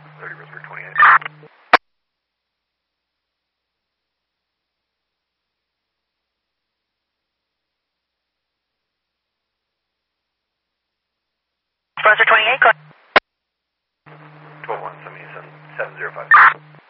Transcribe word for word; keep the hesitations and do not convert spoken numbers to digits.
thirty Roseburg twenty-eight. Brunswick twenty-eight, go ahead. twelve one seven seven zero five.